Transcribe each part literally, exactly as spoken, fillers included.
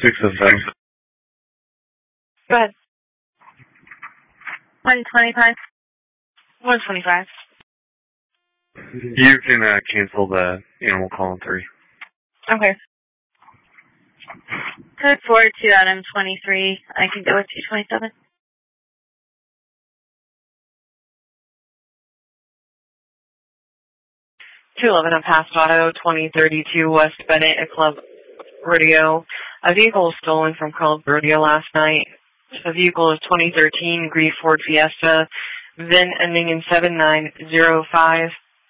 Six of seven. Go ahead. one twenty-five. one twenty-five. You can uh, cancel the animal call in three. Okay. Code four, two Adam twenty-three. I can go with two twenty-seven. two eleven on Past Auto, twenty thirty-two West Bennett, a Club Rodeo. A vehicle was stolen from Club Rodeo last night. The vehicle is twenty thirteen Grief Ford Fiesta, V I N ending in seven nine zero five.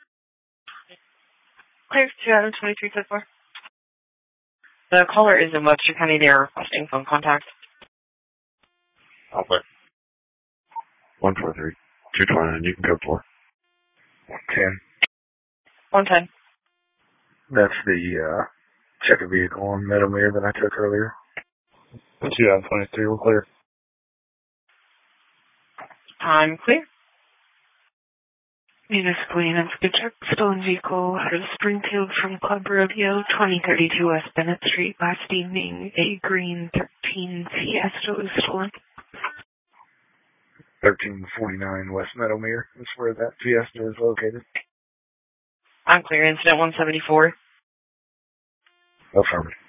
Clear, two Adam twenty-three, code four. The caller is in Webster County. They are requesting phone contact. I'll play. one four three, two twenty-nine, you can go for. one ten. one ten. That's the uh, checker vehicle on Meadowmere that I took earlier. two Adam twenty-three, we're clear. I'm clear. Municipal units, good check. Stolen vehicle out of Springfield from Club Rodeo, twenty thirty-two West Bennett Street. Last evening, a green thirteen Fiesta was stolen. thirteen forty-nine West Meadowmere is where that Fiesta is located. I'm clear. Incident one seventy-four. Affirmative.